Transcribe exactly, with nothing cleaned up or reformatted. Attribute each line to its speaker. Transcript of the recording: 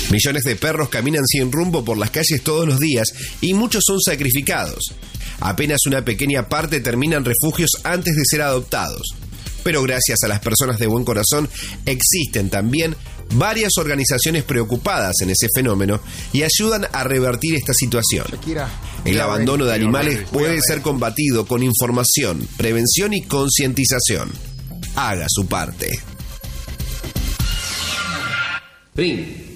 Speaker 1: Millones de perros caminan sin rumbo por las calles todos los días y muchos son sacrificados. Apenas una pequeña parte termina en refugios antes de ser adoptados. Pero gracias a las personas de buen corazón existen también varias organizaciones preocupadas en ese fenómeno y ayudan a revertir esta situación. El abandono de animales puede ser combatido con información, prevención y concientización. Haga su parte.
Speaker 2: Pring.